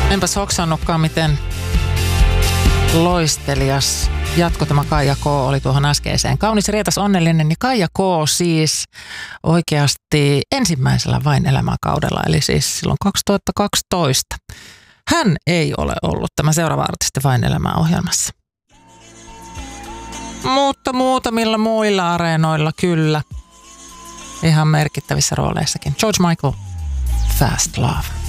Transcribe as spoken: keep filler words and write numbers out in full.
Enpäs hoksannutkaan, miten loistelias jatko tämä Kaija K. oli tuohon äskeiseen. Kaunis, rietas, onnellinen, niin Kaija K. siis oikeasti ensimmäisellä Vain elämää kaudella, eli siis silloin kaksituhattakaksitoista. Hän ei ole ollut tämä seuraava artisti Vain elämää -ohjelmassa. Mutta muutamilla muilla areenoilla kyllä. Ihan merkittävissä rooleissakin. George Michael, Fast Love.